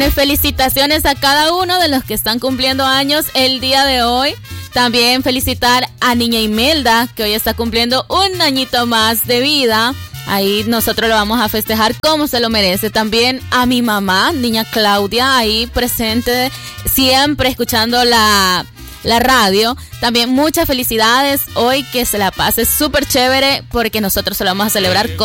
Felicitaciones a cada uno de los que están cumpliendo años el día de hoy. También felicitar a Niña Imelda, que hoy está cumpliendo un añito más de vida. Ahí nosotros lo vamos a festejar como se lo merece. También a mi mamá, Niña Claudia, ahí presente, siempre escuchando la radio. También muchas felicidades hoy, que se la pase súper chévere, porque nosotros se lo vamos a celebrar con